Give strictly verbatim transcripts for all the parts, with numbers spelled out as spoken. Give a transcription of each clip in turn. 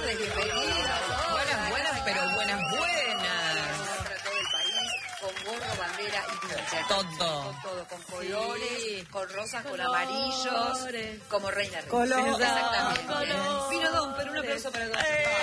tardes, bienvenidos. Buenas, buenas, pero buenas, buenas. Para todo el país, con gorro, bandera y pincha. Todo. Con todo, con colores, Sí. con rosas, con Colores. amarillos, como reina reina. Colores. Exactamente. Colores. Vino Don, pero un aplauso para Don.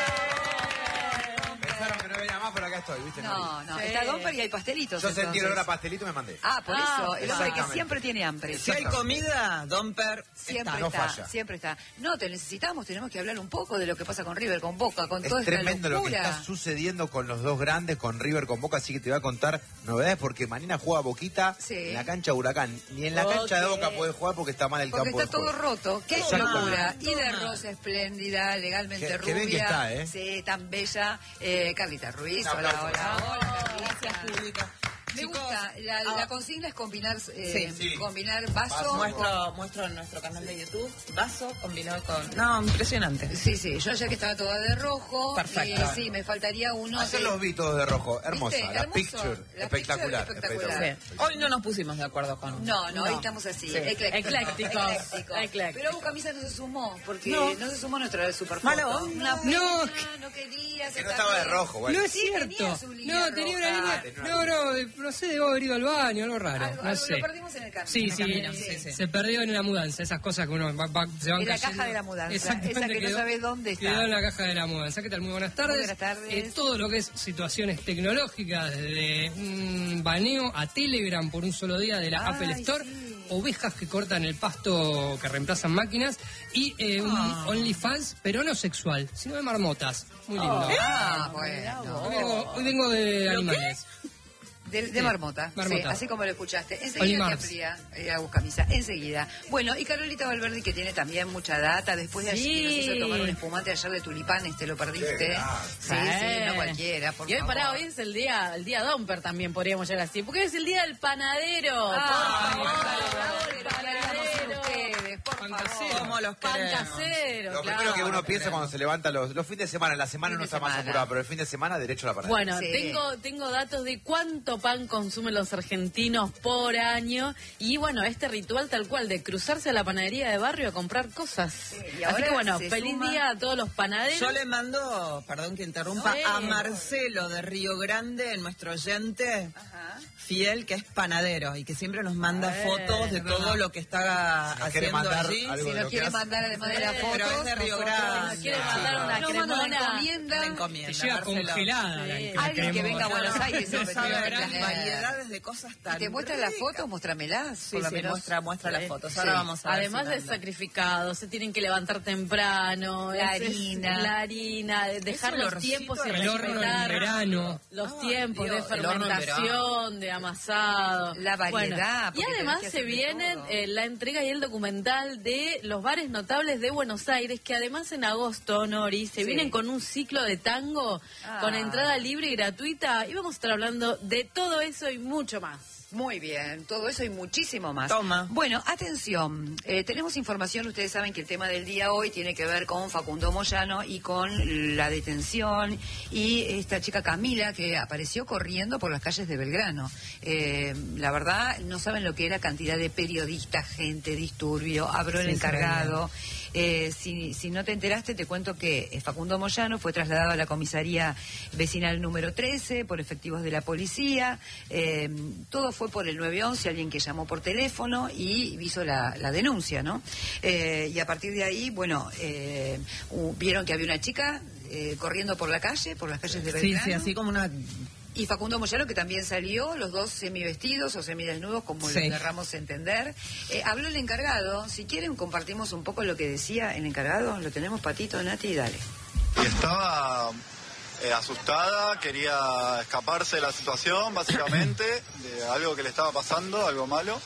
Pensaron que no venía más, pero acá estoy, ¿viste? No, no, Sí. está Domper y hay pastelitos. Yo sentí el entonces. olor a pastelito y me mandé. Ah, por Ah, eso, el hombre que exactamente. siempre tiene hambre. Si hay comida, Domper Siempre está. no está, falla. siempre está. No, te necesitamos, tenemos que hablar un poco de lo que pasa con River, con Boca, con Es toda esta tremendo lo que locura. está sucediendo con los dos grandes, con River, con Boca, así que te voy a contar novedades porque mañana juega Boquita Sí. en la cancha Huracán. Ni en la cancha de Ok. Boca puede jugar porque está mal el Porque campo está de todo juego. roto. Qué Exactamente. locura. Y de Toma. rosa espléndida, legalmente Qué- rubia. qué bien que está, ¿eh? Sí, tan bella. Eh, Carlita Ruiz. Un Hola, aplauso. hola, hola, Carlita. Gracias, pública. Me Chicos, gusta. La, ah, la consigna es combinar, eh, Sí, sí. combinar vaso. Vaso. Muestro, muestro en nuestro canal de YouTube vaso combinado con... No, impresionante. Sí, sí. Yo ayer que estaba toda de rojo. Perfecto. eh, sí, me faltaría uno. Ayer de- los vi todos de rojo. Hermosa. ¿Viste? La Hermoso. picture. La espectacular. picture espectacular. espectacular. Sí. Hoy no nos pusimos de acuerdo con... No, no, hoy estamos así, Sí. eclécticos. Eclécticos. Eclécticos. Eclécticos. Pero Buscamisa no se sumó, porque No. no, se sumó nuestra superfoto. Mala onda. Una pena, No. no quería. se Que no estaba de tardó. rojo, bueno. No es Sí, cierto. tenía su línea No, tenía una roja. línea. Ah, tenía una No, no, de- no sé, debo haber ido al baño, algo raro. Algo- no algo sé. Lo perdimos en el camino. Sí, En el sí, camino, sí, sí. se perdió en la mudanza, esas cosas que uno va, va- se van En la cayendo. caja de la mudanza, Exactamente, esa que no quedó- sabe dónde está. Quedó en la caja de la mudanza. ¿Qué tal? Muy buenas tardes. Muy buenas tardes. Eh, todo lo que es situaciones tecnológicas, desde un baneo a Telegram por un solo día de la Ay, Apple Store, sí. ovejas que cortan el pasto, que reemplazan máquinas, y eh, un Ah. OnlyFans, pero no sexual, sino de marmotas. Muy lindo. Ah, bueno. Hoy vengo, hoy vengo de animales. De, de Sí, marmota, marmota. sí, así como lo escuchaste. Enseguida Olimars. te amplía eh, a Buscamisa, enseguida. Bueno, y Carolita Valverde, que tiene también mucha data, después de Sí. allí nos hizo tomar un espumante ayer de tulipanes, te lo perdiste. Qué grande. Sí, sí, no cualquiera, por Y hoy, favor. pará, hoy es el día, el día Domper también, podríamos llegar así. Porque es el día del panadero. Ah, por favor, el el panadero. Ustedes, por Fantasero. favor. ¿Cómo los queremos? Pancasero, Lo claro. primero que uno piensa cuando se levanta los, los fines de semana, la semana Fin no de está más semana. apurada, pero el fin de semana derecho a la parada. Bueno, Sí. tengo, tengo datos de cuánto pan consumen los argentinos por año. Y bueno, este ritual tal cual de cruzarse a la panadería de barrio a comprar cosas. y Así ahora que bueno, se feliz suma- día a todos los panaderos. Yo le mando, perdón que interrumpa, Sí. a Marcelo de Río Grande, nuestro oyente Ajá. fiel, que es panadero y que siempre nos manda Eh, fotos de es todo verdad. lo que está Si nos quiere haciendo mandar allí. algo Si de nos lo que quiere hace. mandar además de las Sí, fotos, pero es de Río nosotros- Grande. ¿Quiere Sí, mandar sí. una Nos manda una cremona? encomienda. La Te encomienda, llega Marcelo. congelada la, Sí. la Alguien que cremona. venga a Buenos Aires No siempre sabe tiene que las tener. variedades de cosas tan ¿Y te muestra las ricas. fotos? Muéstramelas. Sí, sí, nos- muestra, muestra las Sí. fotos. Ahora Sí. vamos a ver Además si de manda. sacrificados, se tienen que levantar temprano. La es- es- harina. La harina, de dejar Ese los olorcito tiempos y a El horno en respetar verano. los Ay, tiempos Dios, de el horno en fermentación, de amasado. La variedad, Bueno, y porque además tenés que se hacer de vienen todo. eh, la entrega y el documental de los bares notables de Buenos Aires, que además en agosto, Nori, se Sí. vienen con un ciclo de tango Ah. con entrada libre y gratuita. Y vamos a estar hablando de todo eso y mucho más. Muy bien, todo eso y muchísimo más. Toma. Bueno, atención, eh, tenemos información, ustedes saben que el tema del día hoy tiene que ver con Facundo Moyano y con la detención y esta chica Camila que apareció corriendo por las calles de Belgrano. Eh, la verdad, no saben lo que era cantidad de periodistas, gente, disturbio, habló el Sí, encargado. Eh, si, si no te enteraste, te cuento que eh, Facundo Moyano fue trasladado a la comisaría vecinal número trece por efectivos de la policía. Eh, todo fue por el nueve once, alguien que llamó por teléfono y hizo la, la denuncia, ¿no? Eh, y a partir de ahí, bueno, eh, hu- vieron que había una chica eh, corriendo por la calle, por las calles de Sí, Belgrano. sí, así como una... Y Facundo Moyano, que también salió, los dos semivestidos o semidesnudos, como Sí. lo querramos entender. Eh, habló el encargado. Si quieren, compartimos un poco lo que decía el encargado. Lo tenemos, Patito, Nati, dale. Y estaba eh, asustada, quería escaparse de la situación, básicamente, de algo que le estaba pasando, algo malo.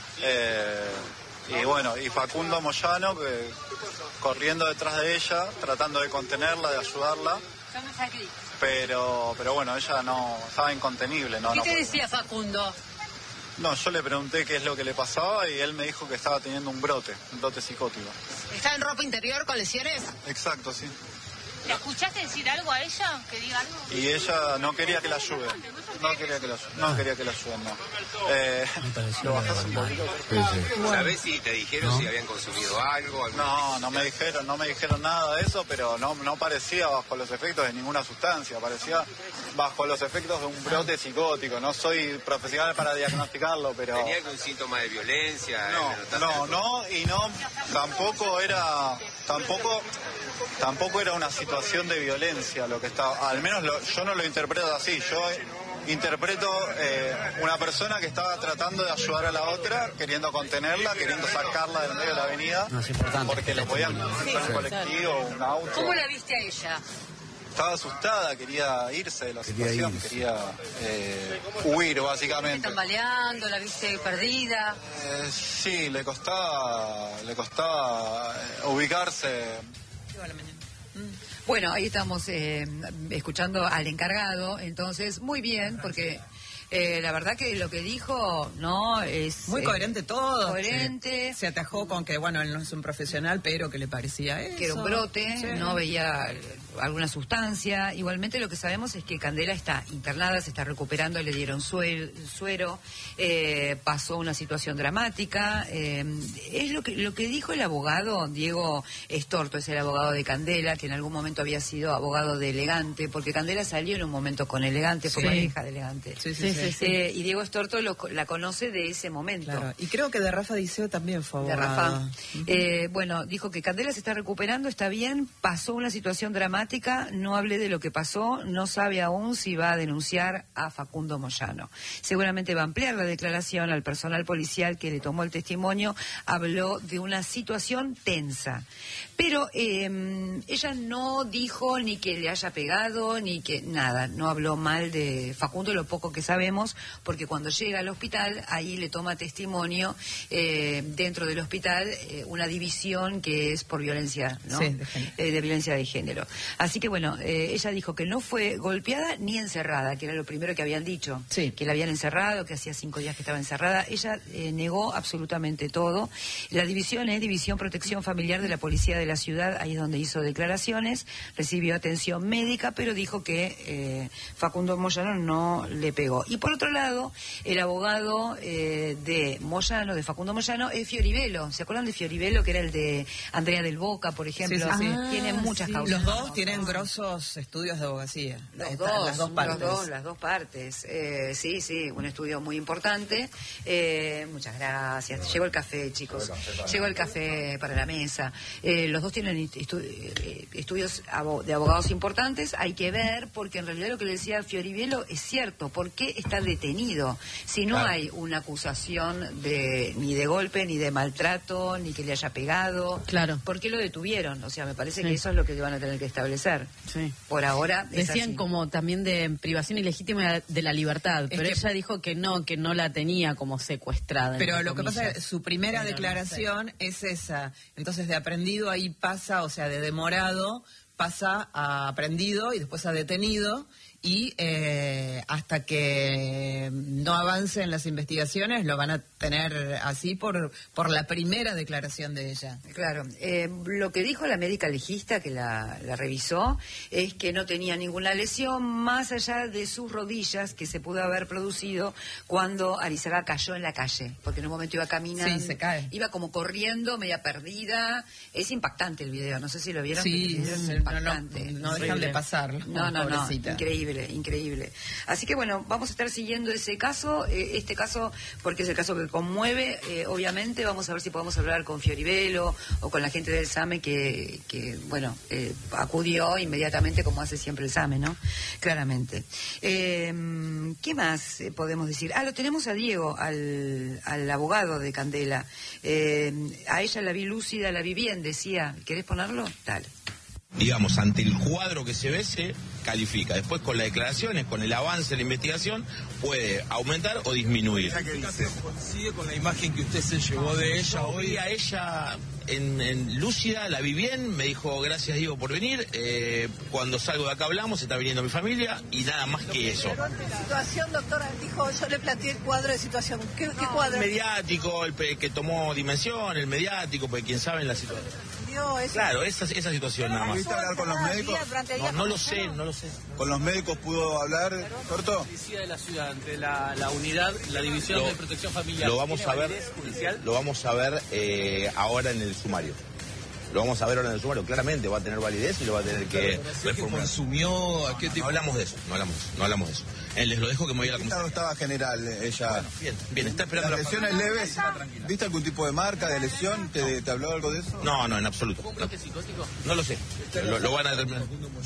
Eh, y bueno, y Facundo Moyano, que, corriendo detrás de ella, tratando de contenerla, de ayudarla. Pero, pero bueno, ella no estaba incontenible. No, ¿Qué no te podía. decía Facundo? No, yo le pregunté qué es lo que le pasaba y él me dijo que estaba teniendo un brote, un brote psicótico. ¿Está en ropa interior con lesiones? Exacto, sí. ¿La escuchaste decir algo a ella? ¿Que diga algo? Y ella no quería que la ayuden. No quería que la ayuden, no quería que la ayuden, no. Eh, ¿Lo bajás un poquito? Sí, sí. ¿Sabés si te dijeron ¿No? si habían consumido algo? No, no me dijeron, no me dijeron nada de eso, pero no, no parecía bajo los efectos de ninguna sustancia, parecía bajo los efectos de un brote psicótico. No soy profesional para diagnosticarlo, pero... ¿Tenía algún síntoma de violencia? No, no, no, y no, tampoco era, tampoco... Tampoco era una situación de violencia lo que estaba, al menos lo, yo no lo interpreto así, yo interpreto eh, una persona que estaba tratando de ayudar a la otra, queriendo contenerla, queriendo sacarla del medio de la avenida, no, es porque lo podían cruzar un colectivo, un auto. ¿Cómo la viste a ella? Estaba asustada, quería irse de la quería situación, irse. quería eh, huir básicamente. ¿Tambaleando? ¿La viste perdida? Eh, sí, le costaba, le costaba eh, ubicarse. Bueno, ahí estamos eh, escuchando al encargado, entonces muy bien, porque eh, la verdad que lo que dijo no es muy coherente eh, todo. Coherente. Se, se atajó con que bueno, él no es un profesional, pero que le parecía eso. Que era un brote, sí. No veía alguna sustancia. Igualmente lo que sabemos es que Candela está internada, se está recuperando, le dieron suero, suero eh, pasó una situación dramática. Eh, es lo que lo que dijo el abogado Diego Estorto, es el abogado de Candela, que en algún momento había sido abogado de Elegante, porque Candela salió en un momento con Elegante, fue sí. pareja de Elegante. Sí, sí, sí, sí, sí. Eh, y Diego Estorto lo, la conoce de ese momento. Claro. Y creo que de Rafa Diceo también fue abogado. De Rafa. Uh-huh. eh, bueno, dijo que Candela se está recuperando, está bien, pasó una situación dramática. No hablé de lo que pasó, no sabe aún si va a denunciar a Facundo Moyano. Seguramente va a ampliar la declaración al personal policial que le tomó el testimonio, habló de una situación tensa. Pero eh, ella no dijo ni que le haya pegado, ni que nada, no habló mal de Facundo, lo poco que sabemos, porque cuando llega al hospital, ahí le toma testimonio eh, dentro del hospital eh, una división que es por violencia, ¿no? Sí, de género. Eh, de violencia de género. Así que bueno, eh, ella dijo que no fue golpeada ni encerrada, que era lo primero que habían dicho, sí. que la habían encerrado, que hacía cinco días que estaba encerrada. Ella eh, negó absolutamente todo. La división es División Protección Familiar de la Policía de la Ciudad, ahí es donde hizo declaraciones, recibió atención médica, pero dijo que eh, Facundo Moyano no le pegó. Y por otro lado, el abogado eh, de Moyano, de Facundo Moyano, es Fioribelo. ¿Se acuerdan de Fioribelo, que era el de Andrea del Boca, por ejemplo? Sí, sí, sí. Ah, tiene muchas sí. causas. Los dos tienen grosos estudios de abogacía. Los Esta, dos, las dos partes. Los dos, las dos partes. Eh, sí, sí, un estudio muy importante. Eh, muchas gracias. Llegó el café, chicos. Llegó el café para la mesa. Eh, los dos tienen estu eh, estudios de abogados importantes. Hay que ver, porque en realidad lo que le decía Fioribelo es cierto. ¿Por qué está detenido? Si no claro. hay una acusación de ni de golpe, ni de maltrato, ni que le haya pegado. Claro. ¿Por qué lo detuvieron? O sea, me parece sí. que eso es lo que van a tener que establecer. Sí. Por ahora es decían así. Como también de privación ilegítima de la libertad, es pero que... ella dijo que no, que no la tenía como secuestrada. Pero lo comillas. que pasa es que su primera pero declaración no sé. es esa. Entonces de aprendido ahí pasa, o sea, de demorado pasa a aprendido y después a detenido. Y eh, hasta que no avancen las investigaciones lo van a tener así por por la primera declaración de ella. Claro. Eh, lo que dijo la médica legista que la, la revisó es que no tenía ninguna lesión más allá de sus rodillas que se pudo haber producido cuando Arizaga cayó en la calle, porque en un momento iba caminando. Sí, se cae. Iba como corriendo, media perdida. Es impactante el video, no sé si lo vieron. Sí, es no, impactante. No, no dejan de pasar. No, no, no, increíble. Increíble. Así que bueno, vamos a estar siguiendo ese caso, eh, este caso, porque es el caso que conmueve, eh, obviamente. Vamos a ver si podemos hablar con Fioribelo o con la gente del SAME que, que bueno, eh, acudió inmediatamente como hace siempre el SAME, ¿no? Claramente. Eh, ¿Qué más podemos decir? Ah, lo tenemos a Diego, al, al abogado de Candela. Eh, a ella la vi lúcida, la vi bien, decía. ¿Querés ponerlo? Dale. Digamos, ante el cuadro que se ve, se califica. Después, con las declaraciones, con el avance de la investigación, puede aumentar o disminuir. ¿Qué coincide con la imagen que usted se llevó de ella hoy? A ella en, en lúcida, la vi bien, me dijo gracias Diego por venir, eh, cuando salgo de acá hablamos, está viniendo mi familia y nada más que eso. ¿Qué situación, doctora? Dijo, yo le planteé el cuadro de situación. ¿Qué, qué cuadro? El mediático, el que tomó dimensión, el mediático, porque quién sabe en la situación. dio eso. Claro, esa, esa situación nada más. ¿Pudiste hablar con los médicos? No, no lo sé, no lo sé. ¿Con los médicos pudo hablar, Corto? La policía de la ciudad, entre la, la unidad, la división Lo- de protección familiar. Lo vamos ¿Tiene a ver, validez judicial? lo vamos a ver eh, ahora en el sumario. Lo vamos a ver ahora en el sumario. Claramente va a tener validez y lo va a tener que que consumió, ¿a qué tipo? No hablamos de eso, no hablamos, no hablamos de eso. Eh, les lo dejo que me voy a la ¿Qué estado comisión. estaba general ella? Bien, bien, está esperando ¿Las la lesiones leves? ¿Viste algún tipo de marca, de lesión? ¿Te, te habló algo de eso? No, no, en absoluto. No, no lo sé. Lo, lo van a determinar.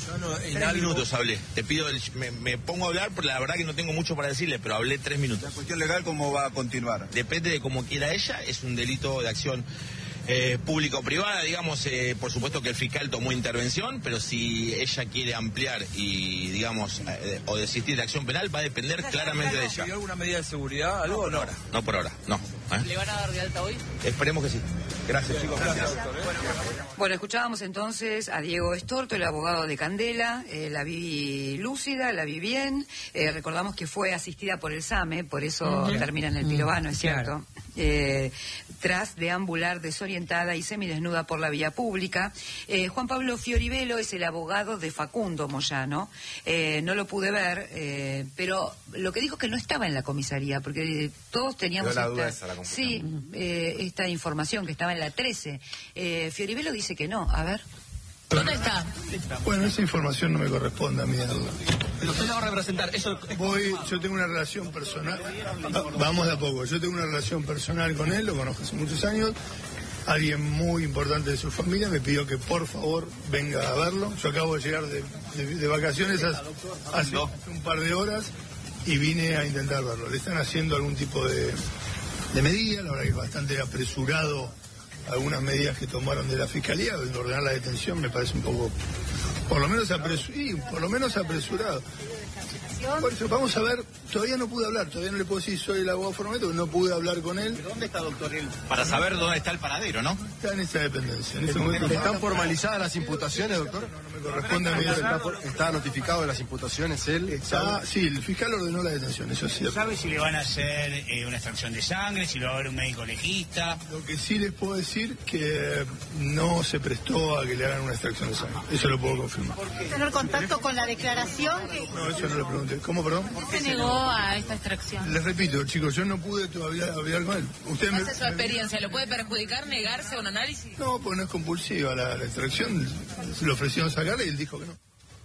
Tres minutos hablé. Te pido, el- me, me pongo a hablar, porque la verdad que no tengo mucho para decirle, pero hablé tres minutos. ¿La cuestión legal cómo va a continuar? Depende de cómo quiera ella, es un delito de acción eh, pública o privada, digamos, eh, por supuesto que el fiscal tomó intervención, pero si ella quiere ampliar y, digamos, eh, o desistir de acción penal, va a depender claramente de ella. ¿Pidió alguna medida de seguridad? ¿Algo o no? No por ahora, no. ¿eh? ¿Le van a dar de alta hoy? Esperemos que sí. Gracias, chicos. Gracias. Bueno, escuchábamos entonces a Diego Estorto, el abogado de Candela. Eh, la vi lúcida, la vi bien. Eh, recordamos que fue asistida por el SAME, por eso Ujú. termina en el Mm, pirobano, es claro. cierto. Eh, tras deambular desorientada y semidesnuda por la vía pública. Eh, Juan Pablo Fioribelo es el abogado de Facundo Moyano. Eh, no lo pude ver, eh, pero lo que dijo es que no estaba en la comisaría, porque todos teníamos Dio la duda esta, esa, la confusión. sí, eh, esta información que estaba en la trece. Eh, Fioribelo dice que no. A ver. ¿Dónde está? Bueno, esa información no me corresponde a mí darla. Pero usted la va a representar. Eso Voy, yo tengo una relación personal. Va- Vamos de a poco. Yo tengo una relación personal con él, lo conozco hace muchos años. Alguien muy importante de su familia me pidió que por favor venga a verlo. Yo acabo de llegar de, de- de vacaciones hace, hace un par de horas y vine a intentar verlo. Le están haciendo algún tipo de, de medida, la verdad que es bastante apresurado algunas medidas que tomaron de la fiscalía, de ordenar la detención, me parece un poco, por lo menos apresurado, por lo menos apresurado. Por eso, vamos a ver, todavía no pude hablar, todavía no le puedo decir soy el abogado formal, porque no pude hablar con él. ¿Dónde está, doctor? Para saber dónde está el paradero, ¿no? Está en esa dependencia. En ese momento ¿Están formalizadas las imputaciones, doctor? no me corresponde a mí. ¿Está, por- está notificado de las imputaciones él? Está, sí, el fiscal ordenó la detención, eso es cierto. ¿Sabe si le van a hacer eh, una extracción de sangre, si le va a haber un médico legista? Lo que sí les puedo decir que no se prestó a que le hagan una extracción de sangre. Eso lo puedo confirmar. Tener contacto con la declaración. No, eso no le pregunté. ¿Cómo, perdón? Se negó a esta extracción. Les repito, chicos, yo no pude todavía hablar con él. Usted me, ¿Cuál es su experiencia? ¿Lo puede perjudicar negarse a un análisis? No, pues no es compulsiva la, la extracción. Se le ofrecieron sacarla y él dijo que no.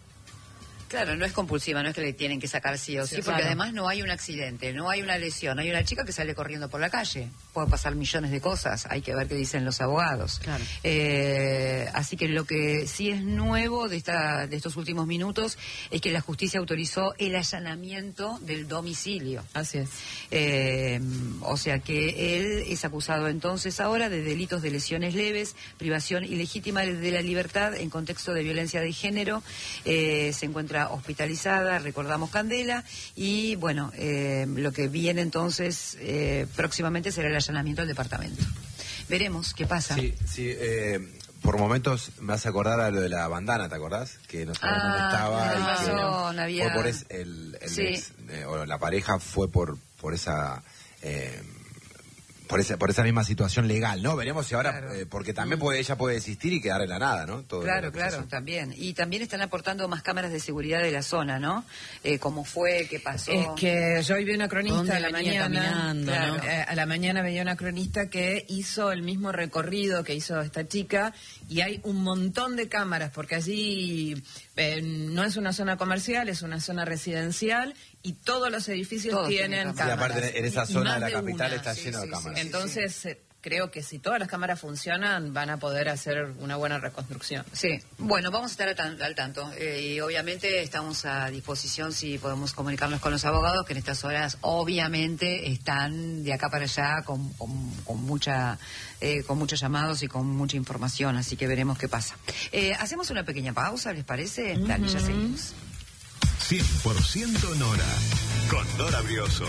Claro, no es compulsiva, no es que le tienen que sacar sí o sí, Sí, porque claro. además no hay un accidente, no hay una lesión, hay una chica que sale corriendo por la calle. Puede pasar millones de cosas, hay que ver qué dicen los abogados. Claro. Eh, así que lo que sí es nuevo de, esta, de estos últimos minutos es que la justicia autorizó el allanamiento del domicilio. Así es. Eh, o sea que él es acusado entonces ahora de delitos de lesiones leves, privación ilegítima de la libertad en contexto de violencia de género. Eh, se encuentra hospitalizada, recordamos Candela, y bueno, eh, lo que viene entonces eh, próximamente será el allanamiento del departamento. Veremos qué pasa. Sí, sí, eh, por momentos me hace acordar a lo de la bandana, ¿te acordás? Que no sabía dónde Ah, estaba. tenés y que razón, había- Fue por es- el, el Sí. ex, eh, o la pareja fue por, por esa... eh, por esa, por esa misma situación legal, ¿no? Veremos si ahora, Claro. eh, porque también puede, ella puede desistir y quedar en la nada, ¿no? Todo Claro, lo que claro, pasó. también. Y también están aportando más cámaras de seguridad de la zona, ¿no? Eh, ¿Cómo fue? ¿Qué pasó? Es que yo hoy vi una cronista ¿Dónde a la venía mañana, caminando, claro, no? eh, a la mañana veía una cronista que hizo el mismo recorrido que hizo esta chica y hay un montón de cámaras porque allí eh, no es una zona comercial, es una zona residencial y todos los edificios Todos tienen tienen Sí, cámaras. aparte en esa Y zona más de la de capital una. está Sí, lleno sí, de cámaras. sí. Entonces eh, creo que si todas las cámaras funcionan van a poder hacer una buena reconstrucción. Sí, bueno, vamos a estar al, tan- al tanto eh, y obviamente estamos a disposición si podemos comunicarnos con los abogados que en estas horas obviamente están de acá para allá con, con, con mucha eh, con muchos llamados y con mucha información, así que veremos qué pasa. Eh, hacemos una pequeña pausa, ¿les parece? Dale, ya seguimos. cien por ciento Nora, con Dora Brioso,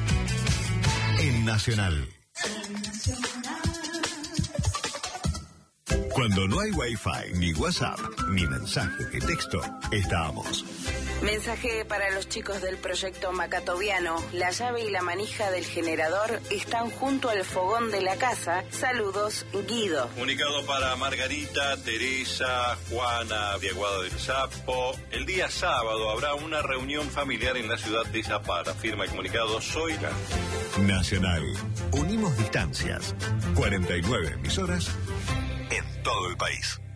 en Nacional. Cuando no hay Wi-Fi, ni WhatsApp, ni mensaje de texto, estamos. Mensaje para los chicos del proyecto Macatoviano. La llave y la manija del generador están junto al fogón de la casa. Saludos, Guido. Comunicado para Margarita, Teresa, Juana, Diaguado del Sapo. El día sábado habrá una reunión familiar en la ciudad de Zapara. Firma el comunicado Zoila. Nacional. Unimos distancias. cuarenta y nueve emisoras en todo el país.